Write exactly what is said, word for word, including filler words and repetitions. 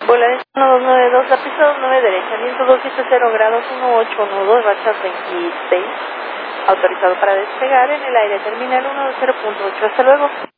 Volaris uno dos nueve dos, la pista dos nueve derecha, viento dos siete cero grados, uno ocho uno dos, rachas veintiséis, autorizado para despegar en el aire, terminal uno cero punto ocho, hasta luego.